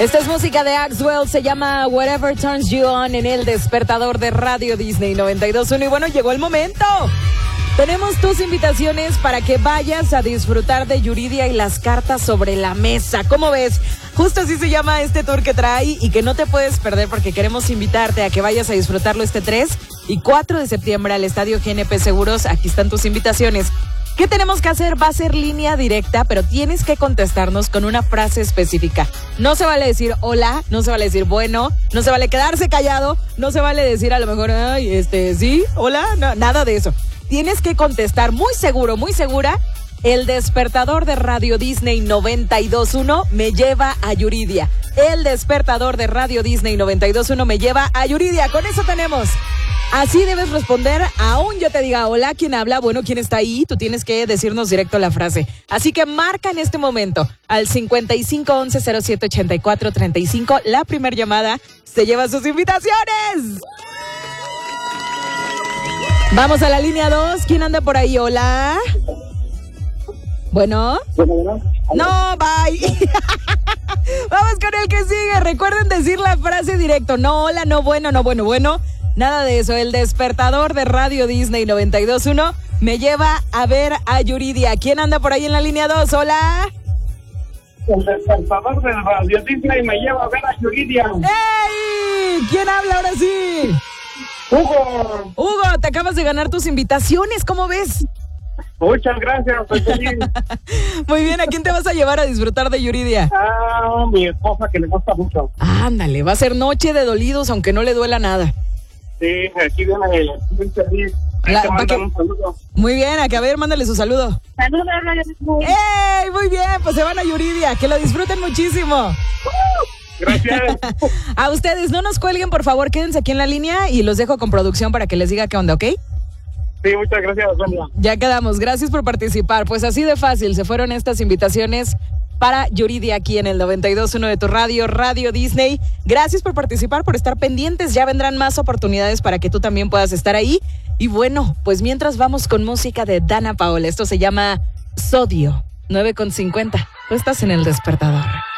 Esta es música de Axwell, se llama Whatever Turns You On en el despertador de Radio Disney 92.1. Y bueno, llegó el momento. Tenemos tus invitaciones para que vayas a disfrutar de Yuridia y las cartas sobre la mesa. ¿Cómo ves? Justo así se llama este tour que trae y que no te puedes perder porque queremos invitarte a que vayas a disfrutarlo este 3 y 4 de septiembre al Estadio GNP Seguros. Aquí están tus invitaciones. ¿Qué tenemos que hacer? Va a ser línea directa, pero tienes que contestarnos con una frase específica. No se vale decir hola, no se vale decir bueno, no se vale quedarse callado, no se vale decir a lo mejor, ay, sí, hola, no, nada de eso. Tienes que contestar muy seguro, muy segura. El despertador de Radio Disney 92.1 me lleva a Yuridia. El despertador de Radio Disney 92.1 me lleva a Yuridia. Con eso tenemos. Así debes responder, aún yo te diga hola, ¿quién habla? Bueno, ¿quién está ahí? Tú tienes que decirnos directo la frase. Así que marca en este momento al 5511-078435. La primera llamada se lleva sus invitaciones. Vamos a la línea 2. ¿Quién anda por ahí? Hola. Bueno. No, bye. Vamos con el que sigue. Recuerden decir la frase directo. No, hola, no, bueno, no, bueno, bueno. Nada de eso. El despertador de Radio Disney 92.1 me lleva a ver a Yuridia. ¿Quién anda por ahí en la línea 2? Hola. El despertador de Radio Disney me lleva a ver a Yuridia. ¡Ey! ¿Quién habla ahora sí? Hugo. Hugo, te acabas de ganar tus invitaciones. ¿Cómo ves? Muchas gracias, estoy feliz. Muy bien, ¿a quién te vas a llevar a disfrutar de Yuridia? Mi esposa, que le gusta mucho. Ándale, va a ser noche de dolidos, aunque no le duela nada. Sí, aquí viene muy feliz. Un saludo. Muy bien, a ver, mándale su saludo. Saludos, ¡Ey! Muy bien, pues se van a Yuridia, que lo disfruten muchísimo. Gracias. A ustedes, no nos cuelguen, por favor, quédense aquí en la línea y los dejo con producción para que les diga qué onda, ¿ok? Sí, muchas gracias, Sonia. Ya quedamos, gracias por participar. Pues así de fácil, se fueron estas invitaciones para Yuridia aquí en el 92.1 de tu radio, Radio Disney. Gracias por participar, por estar pendientes. Ya vendrán más oportunidades para que tú también puedas estar ahí. Y bueno, pues mientras vamos con música de Dana Paola. Esto se llama Sodio, 9:50. Tú estás en el despertador.